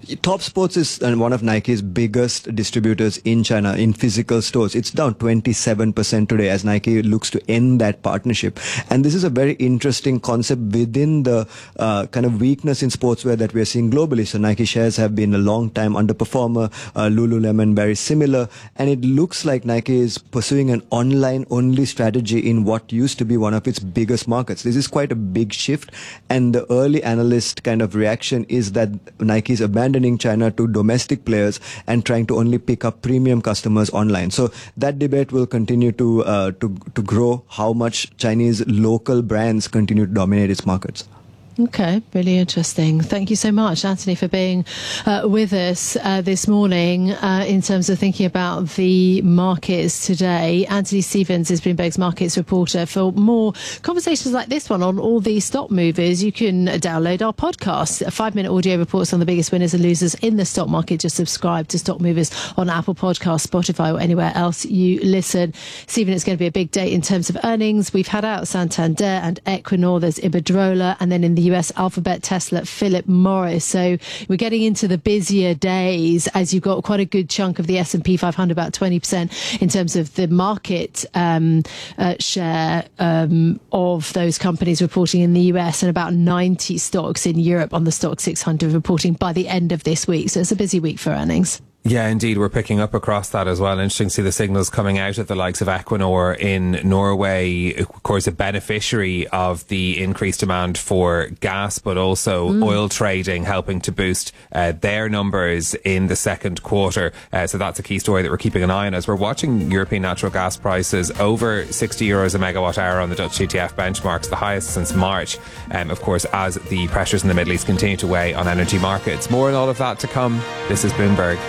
Top Sports is one of Nike's biggest distributors in China in physical stores. It's down 27% today as Nike looks to end that partnership. And this is a very interesting concept within the kind of weakness in sportswear that we are seeing globally. So Nike shares have been a long time underperformer, Lululemon very similar, and it looks like Nike is pursuing an online only strategy in what used to be one of its biggest markets. This is quite a big shift, and the early analyst kind of reaction is that Nike is abandoning China to domestic players and trying to only pick up premium customers online. So that debate will continue to grow, how much Chinese local brands continue to dominate its markets. Okay, really interesting. Thank you so much, Anthony, for being with us this morning in terms of thinking about the markets today. Anthony Stevens is Bloomberg's markets reporter. For more conversations like this one on all these stock movers, you can download our podcast, 5-minute audio reports on the biggest winners and losers in the stock market. Just subscribe to Stock Movers on Apple Podcasts, Spotify, or anywhere else you listen. Stephen, it's going to be a big day in terms of earnings. We've had out Santander and Equinor. There's Iberdrola, and then in the US, Alphabet, Tesla, Philip Morris. So we're getting into the busier days as you've got quite a good chunk of the S&P 500, about 20% in terms of the market share of those companies reporting in the US, and about 90 stocks in Europe on the Stock 600 reporting by the end of this week. So it's a busy week for earnings. Yeah, indeed. We're picking up across that as well. Interesting to see the signals coming out of the likes of Equinor in Norway, of course, a beneficiary of the increased demand for gas, but also oil trading, helping to boost their numbers in the second quarter. So that's a key story that we're keeping an eye on as we're watching European natural gas prices over €60 a megawatt hour on the Dutch TTF benchmarks, the highest since March. Of course, as the pressures in the Middle East continue to weigh on energy markets. More on all of that to come. This is Bloomberg.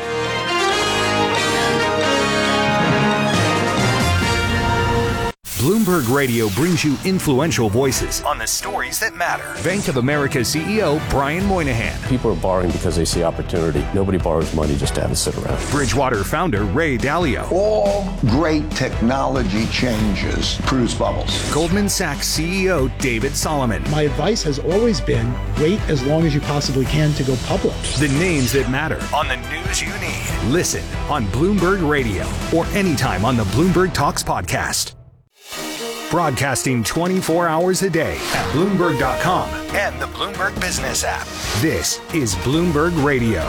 Bloomberg Radio brings you influential voices on the stories that matter. Bank of America CEO Brian Moynihan. People are borrowing because they see opportunity. Nobody borrows money just to have it sit around. Bridgewater founder Ray Dalio. All great technology changes produce bubbles. Goldman Sachs CEO David Solomon. My advice has always been wait as long as you possibly can to go public. The names that matter on the news you need. Listen on Bloomberg Radio or anytime on the Bloomberg Talks podcast. Broadcasting 24 hours a day at Bloomberg.com and the Bloomberg Business app. This is Bloomberg Radio.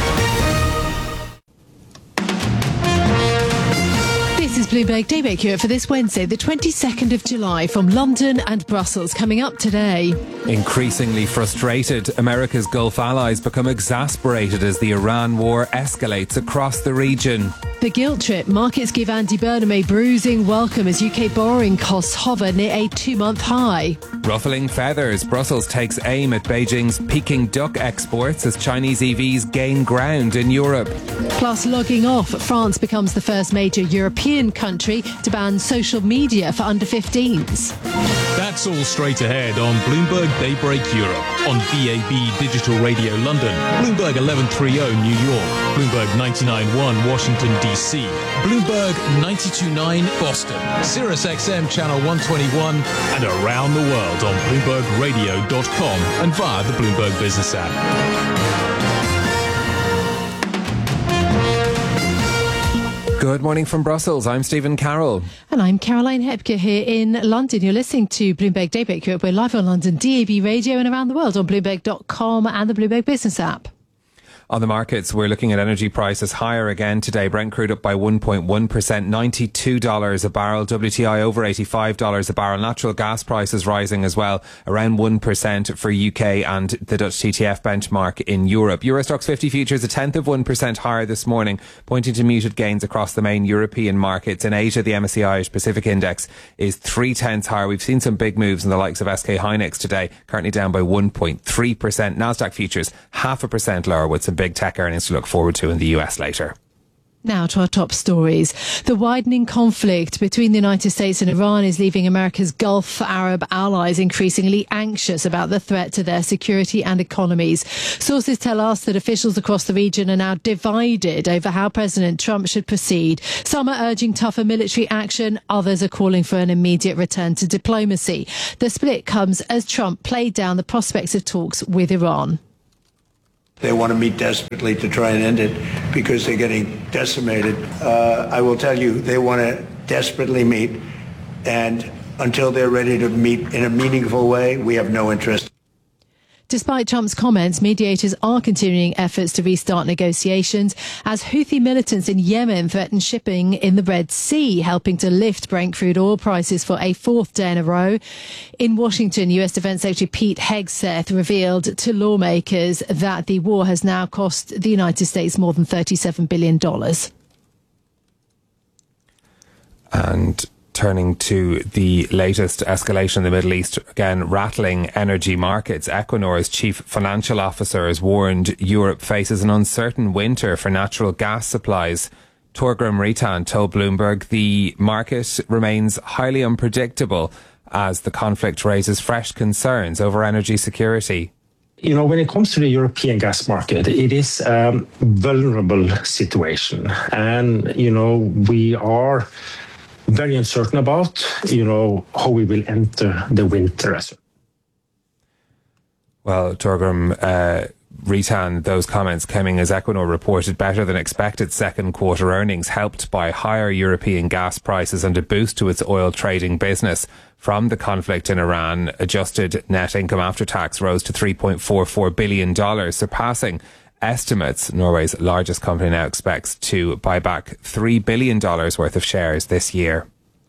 This is Bloomberg Daybreak here for this Wednesday, the 22nd of July, from London and Brussels. Coming up today. Increasingly frustrated, America's Gulf allies become exasperated as the Iran war escalates across the region. The guilt trip. Markets give Andy Burnham a bruising welcome as UK borrowing costs hover near a 2-month high. Ruffling feathers. Brussels takes aim at Beijing's Peking duck exports as Chinese EVs gain ground in Europe. Plus, logging off. France becomes the first major European country to ban social media for under 15s. That's all straight ahead on Bloomberg Daybreak Europe, on DAB Digital Radio London, Bloomberg 1130 New York, Bloomberg 99.1 Washington DC, Bloomberg 92.9 Boston, Sirius XM Channel 121, and around the world on BloombergRadio.com and via the Bloomberg Business app. Good morning from Brussels. I'm Stephen Carroll. And I'm Caroline Hepker here in London. You're listening to Bloomberg Daybreak Europe. We're live on London DAB Radio and around the world on Bloomberg.com and the Bloomberg Business app. On the markets, we're looking at energy prices higher again today. Brent crude up by 1.1%, $92 a barrel. WTI over $85 a barrel. Natural gas prices rising as well, around 1% for UK and the Dutch TTF benchmark in Europe. Euro Stoxx 50 futures 0.1% higher this morning, pointing to muted gains across the main European markets. In Asia, the MSCI Irish Pacific Index is 0.3 higher. We've seen some big moves in the likes of SK Hynix today, currently down by 1.3%. Nasdaq futures 0.5% lower, with some big tech earnings to look forward to in the US later. Now to our top stories. The widening conflict between the United States and Iran is leaving America's Gulf Arab allies increasingly anxious about the threat to their security and economies. Sources tell us that officials across the region are now divided over how President Trump should proceed. Some are urging tougher military action, others are calling for an immediate return to diplomacy. The split comes as Trump played down the prospects of talks with Iran. They want to meet desperately to try and end it because they're getting decimated. I will tell you, they want to desperately meet, and until they're ready to meet in a meaningful way, we have no interest. Despite Trump's comments, mediators are continuing efforts to restart negotiations as Houthi militants in Yemen threaten shipping in the Red Sea, helping to lift Brent crude oil prices for a fourth day in a row. In Washington, US Defense Secretary Pete Hegseth revealed to lawmakers that the war has now cost the United States more than $37 billion. And turning to the latest escalation in the Middle East, again rattling energy markets, Equinor's chief financial officer has warned Europe faces an uncertain winter for natural gas supplies. Torgrim Ritan told Bloomberg the market remains highly unpredictable as the conflict raises fresh concerns over energy security. You know, when it comes to the European gas market, it is a vulnerable situation. And, you know, we are very uncertain about, how we will enter the winter. Well, Torgrim Ritan, those comments coming as Equinor reported better than expected second quarter earnings, helped by higher European gas prices and a boost to its oil trading business from the conflict in Iran. Adjusted net income after tax rose to $3.44 billion, surpassing estimates. Norway's largest company now expects to buy back $3 billion worth of shares this year.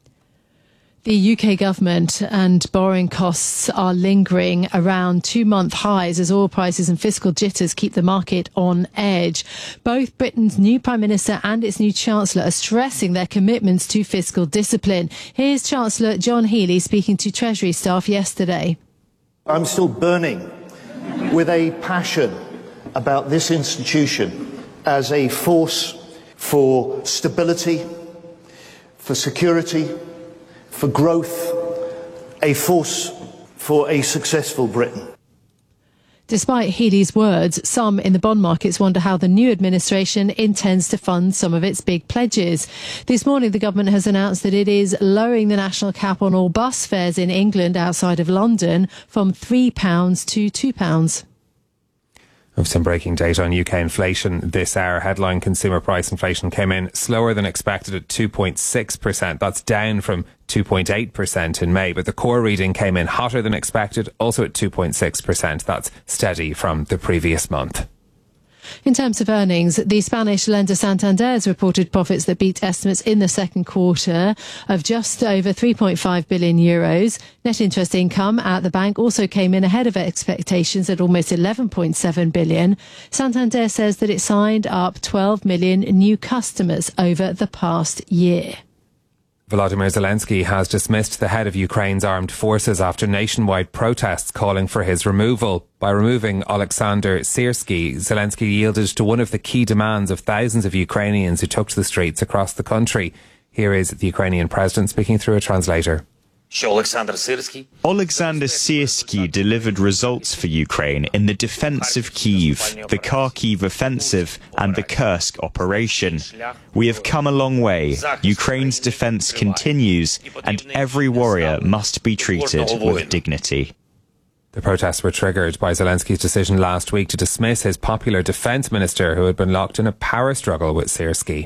The UK government and borrowing costs are lingering around 2-month highs as oil prices and fiscal jitters keep the market on edge. Both Britain's new Prime Minister and its new Chancellor are stressing their commitments to fiscal discipline. Here's Chancellor John Healey speaking to Treasury staff yesterday. I'm still burning with a passion about this institution as a force for stability, for security, for growth, a force for a successful Britain. Despite Healey's words, some in the bond markets wonder how the new administration intends to fund some of its big pledges. This morning, the government has announced that it is lowering the national cap on all bus fares in England outside of London from £3 to £2. We have some breaking data on UK inflation this hour. Headline consumer price inflation came in slower than expected at 2.6%. That's down from 2.8% in May. But the core reading came in hotter than expected, also at 2.6%. That's steady from the previous month. In terms of earnings, the Spanish lender Santander has reported profits that beat estimates in the second quarter of just over €3.5 billion. Net interest income at the bank also came in ahead of expectations at almost $11.7 billion. Santander says that it signed up 12 million new customers over the past year. Volodymyr Zelensky has dismissed the head of Ukraine's armed forces after nationwide protests calling for his removal. By removing Alexander Syrskyi, Zelensky yielded to one of the key demands of thousands of Ukrainians who took to the streets across the country. Here is the Ukrainian president speaking through a translator. Alexander Syrskyi delivered results for Ukraine in the defense of Kyiv, the Kharkiv offensive and the Kursk operation. We have come a long way. Ukraine's defense continues and every warrior must be treated with dignity. The protests were triggered by Zelensky's decision last week to dismiss his popular defense minister who had been locked in a power struggle with Syrskyi.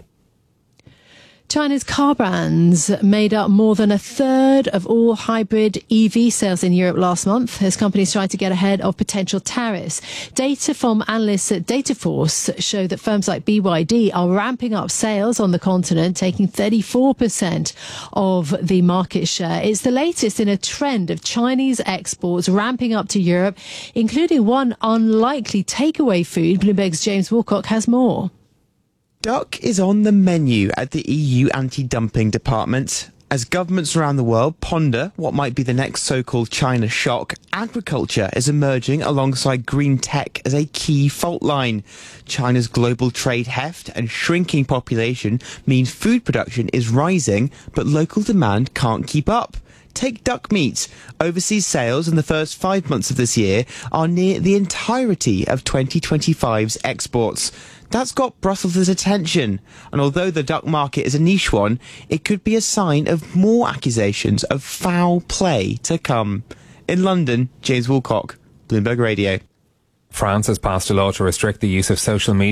China's car brands made up more than a third of all hybrid EV sales in Europe last month as companies try to get ahead of potential tariffs. Data from analysts at Dataforce show that firms like BYD are ramping up sales on the continent, taking 34% of the market share. It's the latest in a trend of Chinese exports ramping up to Europe, including one unlikely takeaway food. Bloomberg's James Wilcock has more. Duck is on the menu at the EU anti-dumping department. As governments around the world ponder what might be the next so-called China shock, agriculture is emerging alongside green tech as a key fault line. China's global trade heft and shrinking population means food production is rising, but local demand can't keep up. Take duck meat. Overseas sales in the first 5 months of this year are near the entirety of 2025's exports. That's got Brussels' attention, and although the duck market is a niche one, it could be a sign of more accusations of foul play to come. In London, James Wilcock, Bloomberg Radio. France has passed a law to restrict the use of social media